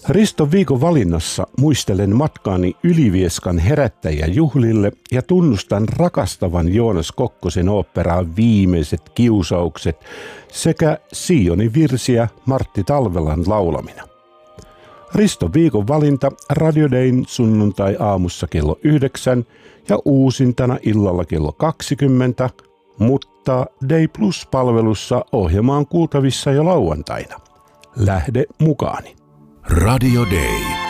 Riston viikon valinnassa muistelen matkaani Ylivieskan herättäjäjuhlille ja tunnustan rakastavan Joonas Kokkosen oopperaa Viimeiset kiusaukset sekä Sionin virsiä Martti Talvelan laulamina. Riston viikon valinta Radio Dayn sunnuntai-aamussa kello 9 ja uusintana illalla kello 20, mutta Day Plus-palvelussa ohjelma on kuultavissa jo lauantaina. Lähde mukaani. Radio Day.